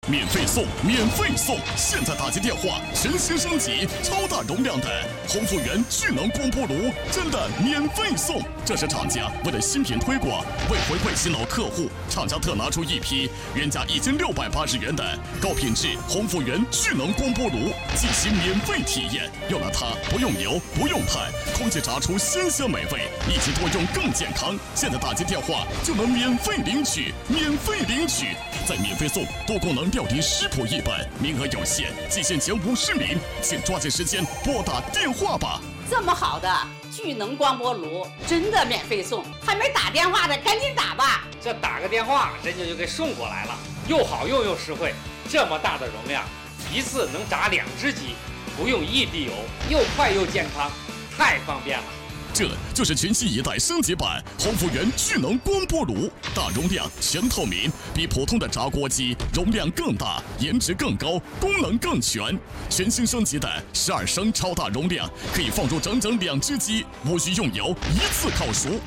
免费送，免费送！现在打击电话全新升级，超大容量的红复原智能光波炉，真的免费送！这是厂家为了新品推广，为回馈新老客户，厂家特拿出一批原价1680元的高品质红复原智能光波炉进行免费体验。用了它，不用油，不用碳，空气炸出鲜香美味，一起多用更健康。现在打击电话就能免费领取，免费领取！再免费送多功能料理食谱一本，名额有限，仅限前50名，请抓紧时间拨打电话吧。 这么好的智能光波炉，真的免费送，还没打电话的赶紧打吧！ 这打个电话，人家就给送过来了，又好用又实惠。这么大的容量，一次能炸2只鸡，不用1滴油，又快又健康，太方便了。 这就是全新一代升级版红复原智能光波炉，大容量、全透明，比普通的炸锅机容量更大，颜值更高，功能更全。全新升级的12升超大容量，可以放入整整2只鸡，无需用油，一次烤熟。